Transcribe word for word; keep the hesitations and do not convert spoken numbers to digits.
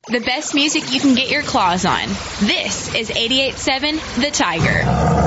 The best music you can get your claws on. This is eighty-eight point seven The Tiger.